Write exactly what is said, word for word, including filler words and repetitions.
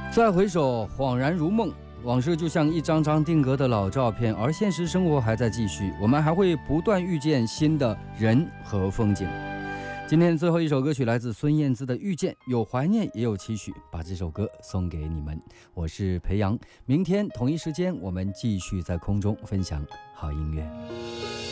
再回首，恍然如梦。往事就像一张张定格的老照片，而现实生活还在继续，我们还会不断遇见新的人和风景。今天最后一首歌曲来自孙燕姿的《遇见》，有怀念也有期许，把这首歌送给你们。我是裴阳，明天同一时间我们继续在空中分享好音乐。